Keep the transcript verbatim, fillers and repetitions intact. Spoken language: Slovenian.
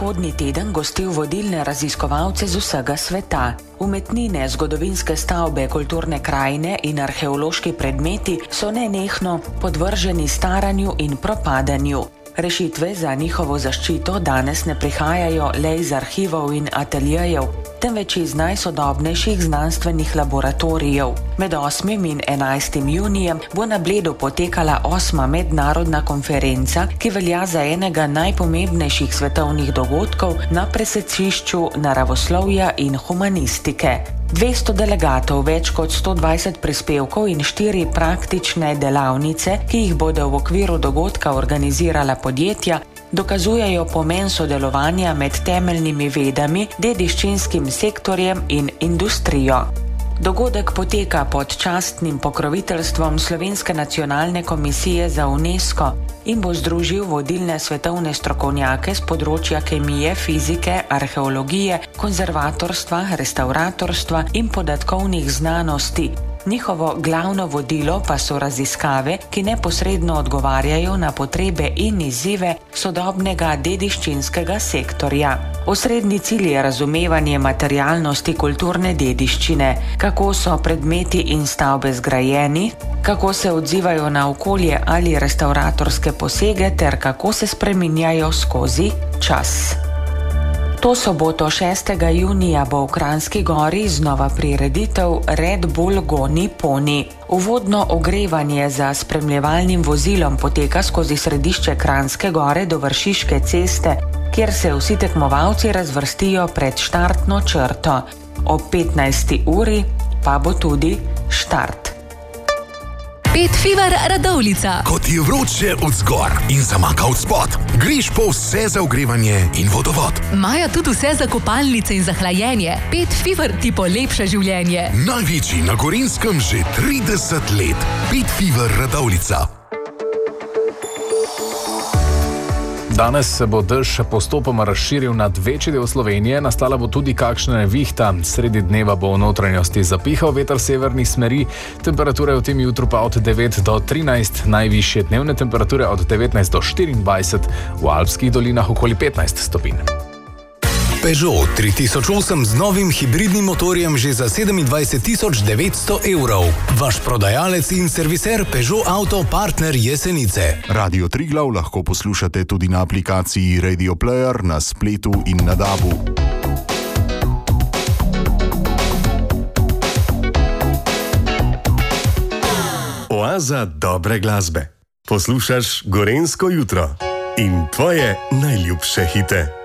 prihodnji teden gostil vodilne raziskovalce z vsega sveta. Umetnine, zgodovinske stavbe, kulturne krajine in arheološki predmeti so nenehno podvrženi staranju in propadanju. Rešitve za njihovo zaščito danes ne prihajajo le iz arhivov in ateljejev, temveč iz najsodobnejših znanstvenih laboratorijev. Med osmim in enajstim junijem bo na Bledu potekala osma mednarodna konferenca, ki velja za enega najpomembnejših svetovnih dogodkov na presečišču naravoslovja in humanistike. dvesto delegatov, več kot sto dvajset prispevkov in štiri praktične delavnice, ki jih bodo v okviru dogodka organizirala podjetja, dokazujejo pomen sodelovanja med temeljnimi vedami, dediščinskim sektorjem in industrijo. Dogodek poteka pod častnim pokroviteljstvom Slovenske nacionalne komisije za UNESCO in bo združil vodilne svetovne strokovnjake z področja kemije, fizike, arheologije, konzervatorstva, restavratorstva in podatkovnih znanosti. Njihovo glavno vodilo pa so raziskave, ki neposredno odgovarjajo na potrebe in izzive sodobnega dediščinskega sektorja. Osrednji cilj je razumevanje materialnosti kulturne dediščine, kako so predmeti in stavbe zgrajeni, kako se odzivajo na okolje ali restavratorske posege ter kako se spreminjajo skozi čas. To soboto šestega junija bo v Kranjski Gori znova prireditev Red Bull Goni Poni. Uvodno ogrevanje za spremljevalnim vozilom poteka skozi središče Kranjske Gore do Vršiške ceste, kjer se vsi tekmovalci razvrstijo pred štartno črto. Ob petnajsti uri pa bo tudi štart. Pet Fever Radovljica. Ko ti je vroče od zgor in zamaka od spod, greš po vse za ogrevanje in vodovod. Maja tudi vse za kopalnice in za hlajenje. Pet Fever ti polepša življenje. Največji na Gorenjskem že trideset let. Pet Fever Radovljica. Danes se bo dež postopoma razširil nad večji del Slovenije, nastala bo tudi kakšna nevihta. Sredi dneva bo v notranjosti zapihal veter severnih smeri, temperature v tem jutru pa od devet do trinajst, najvišje dnevne temperature od devetnajst do štiriindvajset, v alpskih dolinah okoli petnajst stopinj. Peugeot tri tisoč osem z novim hibridnim motorjem že za sedemindvajset tisoč devetsto evrov. Vaš prodajalec in serviser Peugeot Auto Partner Jesenice. Radio Triglav lahko poslušate tudi na aplikaciji Radio Player, na spletu in na dabu. Oaza dobre glasbe. Poslušaš Gorenjsko jutro in tvoje najljubše hite.